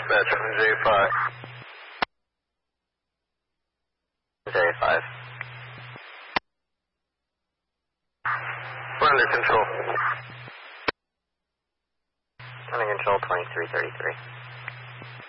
dispatch on J5. J5. We're under control. Under control, 2333.